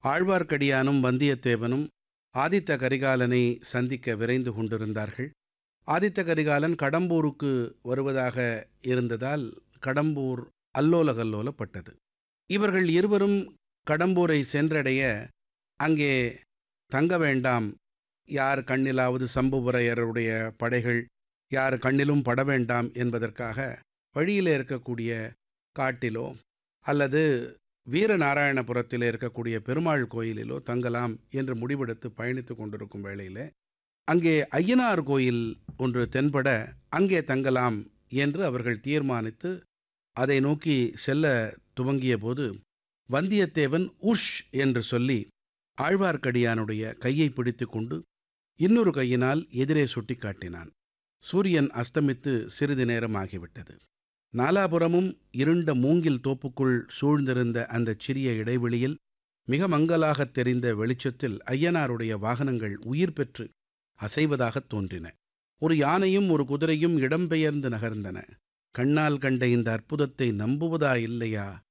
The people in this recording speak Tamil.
ஆழ்வார்க்கடியானும் வந்தியத்தேவனும் ஆதித்த கரிகாலனை சந்திக்க விரைந்து கொண்டிருந்தார்கள். ஆதித்த கரிகாலன் கடம்பூருக்கு வருவதாக இருந்ததால் கடம்பூர் அல்லோலகல்லோலப்பட்டது. இவர்கள் இருவரும் கடம்பூரை சென்றடைய அங்கே தங்க வேண்டாம், யார் கண்ணிலாவது சம்புவரையருடைய படைகள் யார் கண்ணிலும் பட வேண்டாம் என்பதற்காக வழியிலே இருக்கக்கூடிய காட்டிலோ அல்லது வீரநாராயணபுரத்திலே இருக்கக்கூடிய பெருமாள் கோயிலிலோ தங்கலாம் என்று முடிவெடுத்து பயணித்து கொண்டிருக்கும் வேளையிலே அங்கே ஐயனார் கோயில் ஒன்று தென்பட அங்கே தங்கலாம் என்று அவர்கள் தீர்மானித்து அதை நோக்கி செல்ல துவங்கிய போது வந்தியத்தேவன் உஷ் என்று சொல்லி ஆழ்வார்க்கடியானுடைய கையை பிடித்து கொண்டு இன்னொரு கையினால் எதிரே சுட்டி காட்டினான். சூரியன் அஸ்தமித்து சிறிது நேரம் ஆகிவிட்டது. நாலாபுறமும் இருண்ட மூங்கில் தோப்புக்குள் சூழ்ந்திருந்த அந்த சிறிய இடைவெளியில் மிக மங்கலாகத் தெரிந்த வெளிச்சத்தில் ஐயனாருடைய வாகனங்கள் உயிர் பெற்று அசைவதாகத் தோன்றின. ஒரு யானையும் ஒரு குதிரையும் இடம்பெயர்ந்து நகர்ந்தன. கண்ணால் கண்ட இந்த அற்புதத்தை நம்புவதா இல்லையா